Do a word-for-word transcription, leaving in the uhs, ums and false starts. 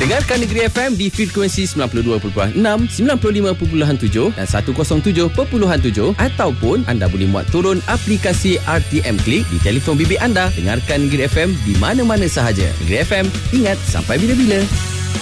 Dengarkan Negeri F M di frekuensi sembilan puluh dua perpuluhan enam, sembilan puluh lima perpuluhan tujuh dan seratus tujuh perpuluhan tujuh, ataupun anda boleh muat turun aplikasi R T M Click di telefon bimbit anda. Dengarkan Negeri F M di mana-mana sahaja. Negeri F M, ingat sampai bila-bila.